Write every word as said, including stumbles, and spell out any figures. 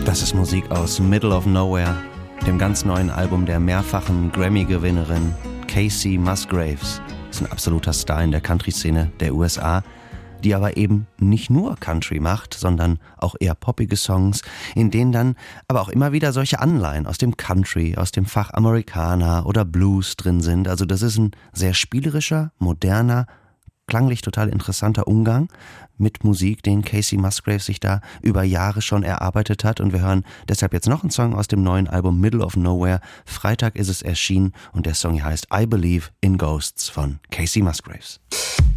Das ist Musik aus Middle of Nowhere, dem ganz neuen Album der mehrfachen Grammy-Gewinnerin Kacey Musgraves. Das ist ein absoluter Star in der Country-Szene der U S A, die aber eben nicht nur Country macht, sondern auch eher poppige Songs, in denen dann aber auch immer wieder solche Anleihen aus dem Country, aus dem Fach Americana oder Blues drin sind. Also das ist ein sehr spielerischer, moderner, klanglich total interessanter Umgang mit Musik, den Kacey Musgraves sich da über Jahre schon erarbeitet hat. Und wir hören deshalb jetzt noch einen Song aus dem neuen Album Middle of Nowhere. Freitag ist es erschienen und der Song hier heißt I Believe in Ghosts von Kacey Musgraves.